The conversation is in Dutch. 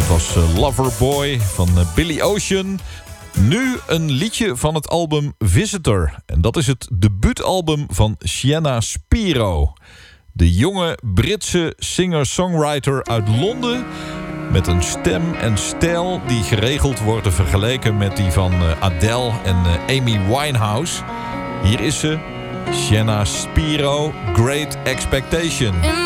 Dit was Loverboy van Billy Ocean. Nu een liedje van het album Visitor. En dat is het debuutalbum van Sienna Spiro. De jonge Britse singer-songwriter uit Londen, met een stem en stijl die geregeld worden vergeleken met die van Adele en Amy Winehouse. Hier is ze, Sienna Spiro, Great Expectation.